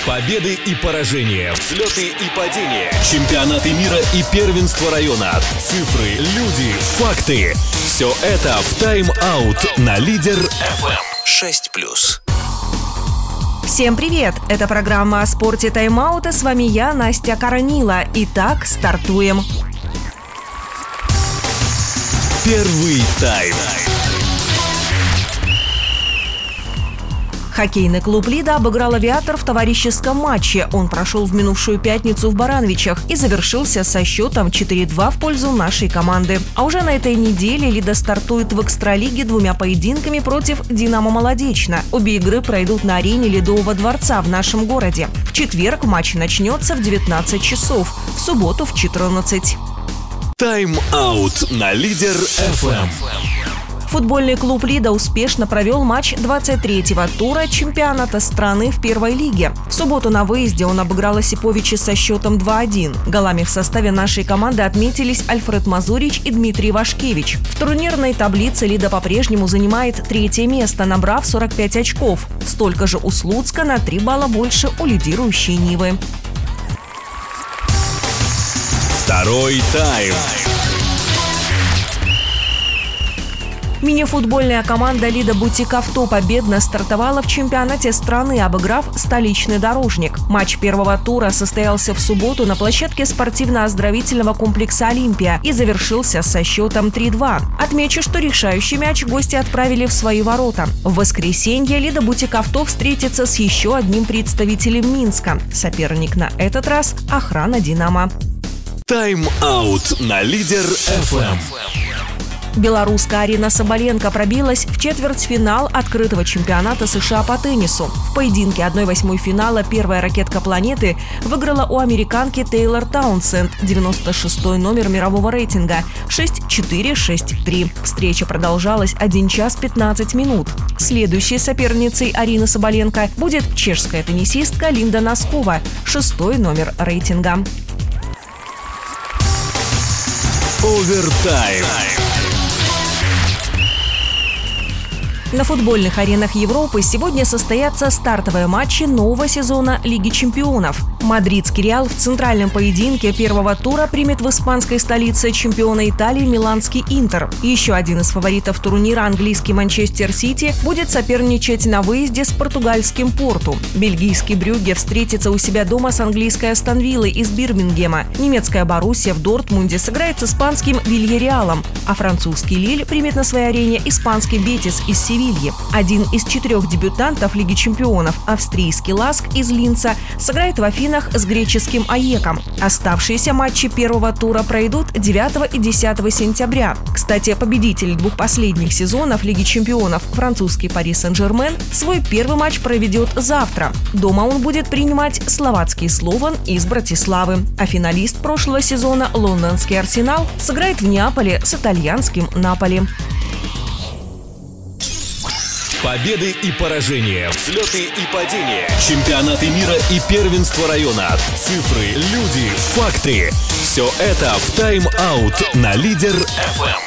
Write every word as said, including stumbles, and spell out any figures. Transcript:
Победы и поражения, взлеты и падения, чемпионаты мира и первенство района, цифры, люди, факты. Все это в тайм-аут на Лидер эф эм шесть плюс. Всем привет! Это программа о спорте тайм-аута. С вами я, Настя Коронила. Итак, стартуем. Первый тайм. Хоккейный клуб «Лида» обыграл «Авиатор» в товарищеском матче. Он прошел в минувшую пятницу в Барановичах и завершился со счетом четыре-два в пользу нашей команды. А уже на этой неделе «Лида» стартует в экстралиге двумя поединками против «Динамо Молодечно». Обе игры пройдут на арене Ледового дворца в нашем городе. В четверг матч начнется в девятнадцать часов, в субботу в четырнадцать. Тайм-аут на Лидер эф эм. Футбольный клуб «Лида» успешно провел матч двадцать третьего тура чемпионата страны в первой лиге. В субботу на выезде он обыграл Осиповича со счетом два-один. Голами в составе нашей команды отметились Альфред Мазурич и Дмитрий Вашкевич. В турнирной таблице «Лида» по-прежнему занимает третье место, набрав сорок пять очков. Столько же у Слуцка, на три балла больше у лидирующей Нивы. Второй тайм. Мини-футбольная команда «Лида Бутик Авто» победно стартовала в чемпионате страны, обыграв столичный «Дорожник». Матч первого тура состоялся в субботу на площадке спортивно-оздоровительного комплекса «Олимпия» и завершился со счетом три-два. Отмечу, что решающий мяч гости отправили в свои ворота. В воскресенье «Лида Бутик Авто» встретится с еще одним представителем Минска. Соперник на этот раз – охрана «Динамо». Тайм-аут на Лидер эф эм. Белорусская Арина Соболенко пробилась в четвертьфинал открытого чемпионата США по теннису. В поединке одной восьмой финала первая ракетка планеты выиграла у американки Тейлор Таунсенд, девяносто шестой номер мирового рейтинга, шесть-четыре, шесть-три. Встреча продолжалась один час пятнадцать минут. Следующей соперницей Арины Соболенко будет чешская теннисистка Линда Носкова, шестой номер рейтинга. Овертайм. На футбольных аренах Европы сегодня состоятся стартовые матчи нового сезона Лиги чемпионов. Мадридский «Реал» в центральном поединке первого тура примет в испанской столице чемпиона Италии миланский «Интер». Еще один из фаворитов турнира, английский «Манчестер Сити», будет соперничать на выезде с португальским «Порту». Бельгийский «Брюгге» встретится у себя дома с английской «Астон Виллой» из Бирмингема. Немецкая «Боруссия» в Дортмунде сыграет с испанским «Вильяреалом», а французский «Лиль» примет на своей арене испанский «Бетис» из Севильи. Один из четырех дебютантов Лиги чемпионов, австрийский «Ласк» из Линца, сыграет в Афинах с греческим «Аеком». Оставшиеся матчи первого тура пройдут девятого и десятого сентября. Кстати, победитель двух последних сезонов Лиги чемпионов, французский «Пари Сен-Жермен», свой первый матч проведет завтра. Дома он будет принимать словацкий «Слован» из Братиславы. А финалист прошлого сезона, лондонский «Арсенал», сыграет в Неаполе с итальянским «Наполи». Победы и поражения, взлеты и падения, чемпионаты мира и первенство района, цифры, люди, факты. Все это в тайм-аут на Лидер эф эм.